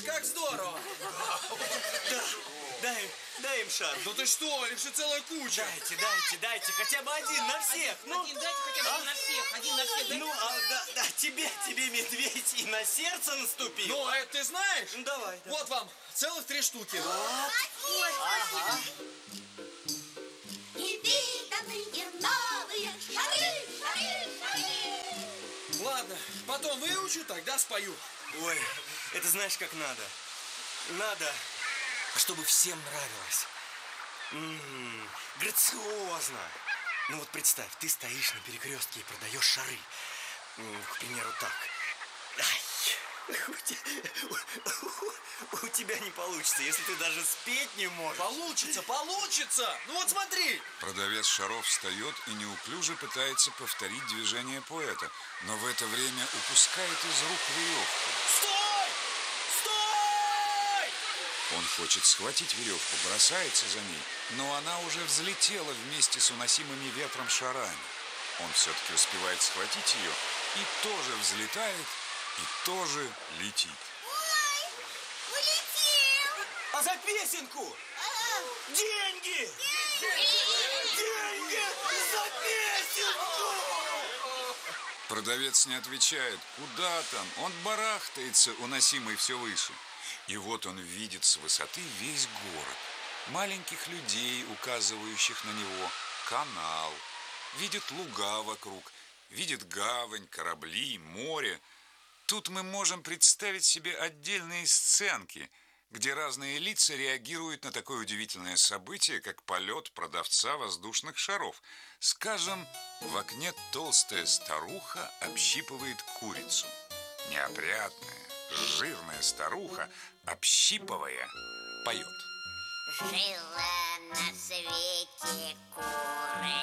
как здорово! Да, дай им шар. Ну ты что, их же целая куча! Дайте, хотя бы один на всех. Один дайте хотя бы один на всех, дайте. Ну, да, тебе, медведь, и на сердце наступил. Ну, а это ты знаешь? Ну, давай. Вот вам, целых 3 штуки. Ага. Невиданные новые шары. Ладно, потом выучу, тогда спою. Ой, это знаешь, как надо. Надо, чтобы всем нравилось. Грациозно. Ну вот представь, ты стоишь на перекрестке и продаешь шары. К примеру, так. Ай, у тебя не получится, если ты даже спеть не можешь. Получится! Ну вот смотри! Продавец шаров встает и неуклюже пытается повторить движение поэта, но в это время упускает из рук веревку. Стой! Он хочет схватить веревку, бросается за ней, но она уже взлетела вместе с уносимыми ветром шарами. Он все-таки успевает схватить ее и тоже взлетает, и тоже летит. Ой, улетел. А за песенку? Деньги! Деньги за песенку! Продавец не отвечает. Куда там? Он барахтается, уносимый все выше. И вот он видит с высоты весь город. Маленьких людей, указывающих на него. Канал. Видит луга вокруг. Видит гавань, корабли, море. Тут мы можем представить себе отдельные сценки, где разные лица реагируют на такое удивительное событие, как полет продавца воздушных шаров. Скажем, в окне толстая старуха общипывает курицу. Неопрятная, жирная старуха, общипывая, поет. Жила на свете курочка.